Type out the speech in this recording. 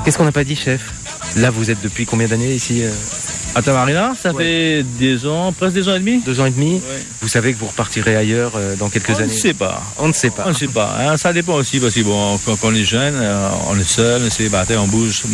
Qu'est-ce qu'on n'a pas dit, chef? Là, vous êtes depuis combien d'années ici À Tamarina, ça fait 2 ans, presque 2 ans et demi. 2 ans et demi. Ouais. Vous savez que vous repartirez ailleurs dans quelques On années? ne sait pas. On ne sait pas. On ne sait pas. Hein, ça dépend aussi parce que bon, quand on est jeune, on est seul, on est célibataire, on bouge.